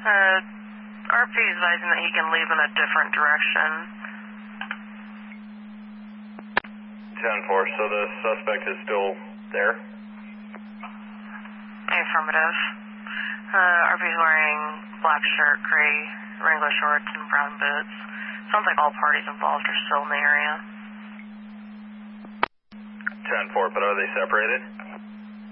RP is advising that he can leave in a different direction. 10-4, so the suspect is still there? Affirmative. RP is wearing black shirt, gray Wrangler shorts, and brown boots. Sounds like all parties involved are still in the area. 10-4, but are they separated?